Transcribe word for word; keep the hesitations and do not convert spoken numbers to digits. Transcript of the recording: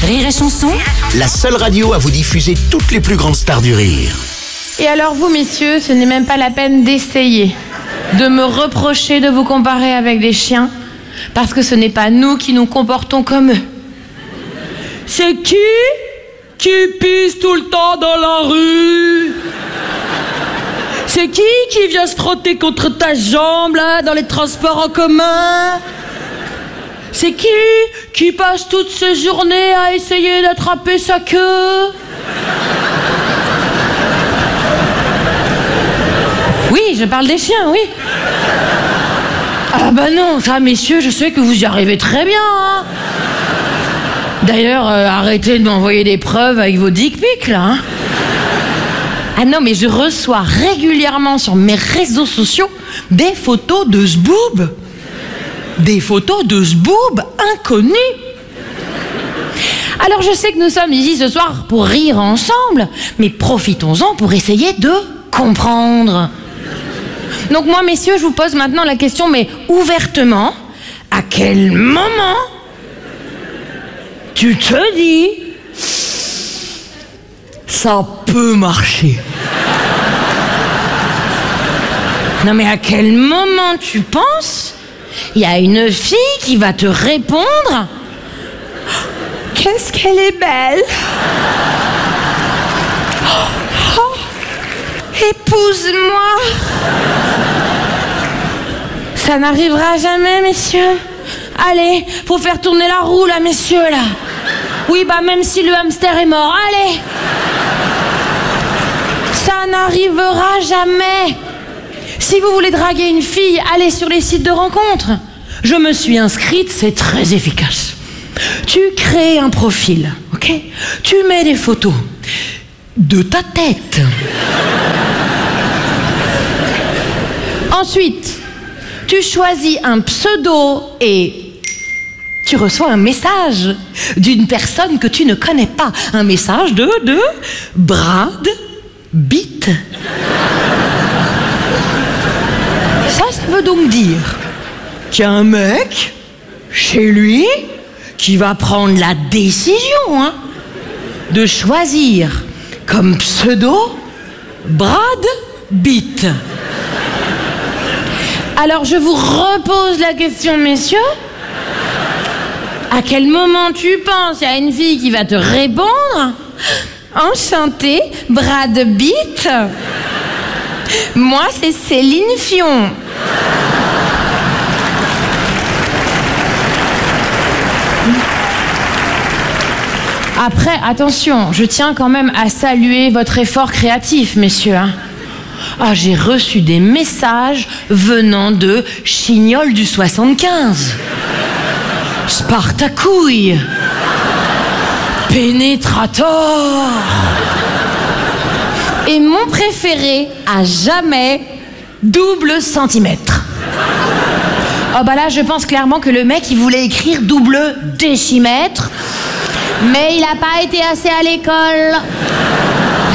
Rire et Chanson, la seule radio à vous diffuser toutes les plus grandes stars du rire. Et alors vous, messieurs, ce n'est même pas la peine d'essayer de me reprocher de vous comparer avec des chiens, parce que ce n'est pas nous qui nous comportons comme eux. C'est qui qui pisse tout le temps dans la rue? C'est qui qui vient se frotter contre ta jambe, là, dans les transports en commun? C'est qui qui passe toute ses journées à essayer d'attraper sa queue? Oui, je parle des chiens, oui. Ah bah non, ça, messieurs, je sais que vous y arrivez très bien, hein. D'ailleurs, euh, arrêtez de m'envoyer des preuves avec vos dick pics, là, hein. Ah non, mais je reçois régulièrement sur mes réseaux sociaux des photos de zboob. Des photos de zboob inconnus. Alors je sais que nous sommes ici ce soir pour rire ensemble, mais profitons-en pour essayer de comprendre. Donc moi, messieurs, je vous pose maintenant la question, mais ouvertement, à quel moment tu te dis ça peut marcher? Non mais à quel moment tu penses il y a une fille qui va te répondre qu'est-ce qu'elle est belle, oh, oh, épouse-moi? Ça n'arrivera jamais, messieurs. Allez, faut faire tourner la roue là, messieurs, là. Oui, bah même si le hamster est mort, allez. Ça n'arrivera jamais. Si vous voulez draguer une fille, allez sur les sites de rencontres. Je me suis inscrite, c'est très efficace. Tu crées un profil, ok? Tu mets des photos de ta tête. Ensuite, tu choisis un pseudo et tu reçois un message d'une personne que tu ne connais pas. Un message de, de Brad Pitt. Ça, ça veut donc dire qu'il y a un mec chez lui qui va prendre la décision, hein, de choisir comme pseudo Brad Pitt. Alors je vous repose la question, messieurs. À quel moment tu penses qu'il y a une fille qui va te répondre enchanté, Brad Pitt? Moi, c'est Céline Fion. Après, attention, je tiens quand même à saluer votre effort créatif, messieurs, hein. Ah, j'ai reçu des messages venant de Chignol du soixante-quinze, Spartacouille, Pénétrator. Et mon préféré à jamais, double centimètre. Oh bah là, je pense clairement que le mec, il voulait écrire double décimètre, mais il n'a pas été assez à l'école.